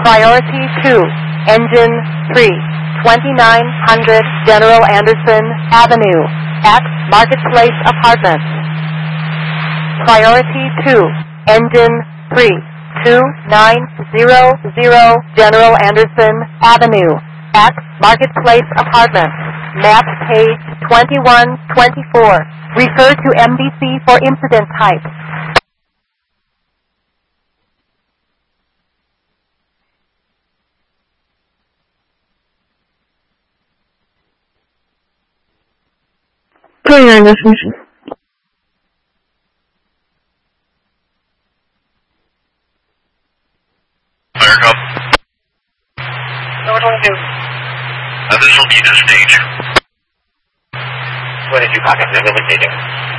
Priority 2, Engine 3, 2900 General Anderson Avenue, X Marketplace Apartments. Priority 2, Engine 3, 2900 General Anderson Avenue, X Marketplace Apartments. Map page 2124. Refer to MDC for incident type. Putting your investigation. Fire call. Number 22. This will be the stage. 22 pocket, no,